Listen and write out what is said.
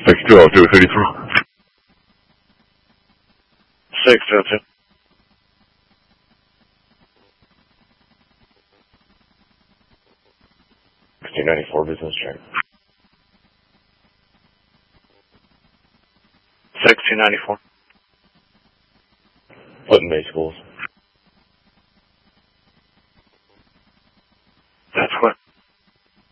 6202, 33. 6202. 1694 business check. 6294. Clinton Bay Schools.